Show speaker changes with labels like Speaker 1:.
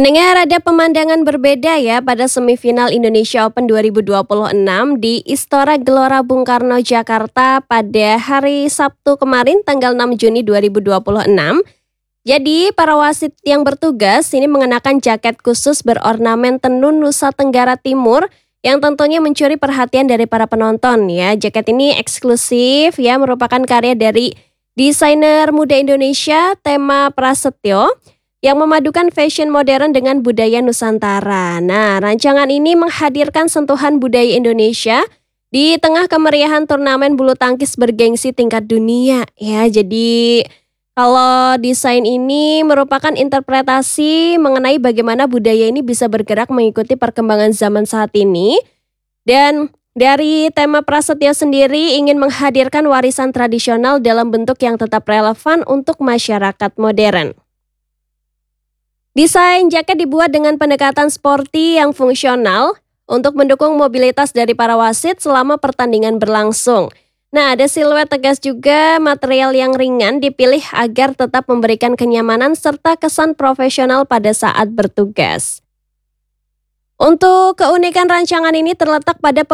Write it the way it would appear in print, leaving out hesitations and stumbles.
Speaker 1: Pendengar, ada pemandangan berbeda ya pada semifinal Indonesia Open 2026 di Istora Gelora Bung Karno, Jakarta pada hari Sabtu kemarin tanggal 6 Juni 2026. Jadi para wasit yang bertugas ini mengenakan jaket khusus berornamen tenun Nusa Tenggara Timur yang tentunya mencuri perhatian dari para penonton ya. Jaket ini eksklusif ya, merupakan karya dari desainer muda Indonesia Tema Prasetyo yang memadukan fashion modern dengan budaya Nusantara. Nah, rancangan ini menghadirkan sentuhan budaya Indonesia di tengah kemeriahan turnamen bulu tangkis bergengsi tingkat dunia. Ya, jadi kalau desain ini merupakan interpretasi mengenai bagaimana budaya ini bisa bergerak mengikuti perkembangan zaman saat ini. Dan dari Tema Prasetyo sendiri ingin menghadirkan warisan tradisional dalam bentuk yang tetap relevan untuk masyarakat modern. Desain jaket dibuat dengan pendekatan sporty yang fungsional untuk mendukung mobilitas dari para wasit selama pertandingan berlangsung. Nah, ada siluet tegas juga, material yang ringan dipilih agar tetap memberikan kenyamanan serta kesan profesional pada saat bertugas. Untuk keunikan rancangan ini terletak pada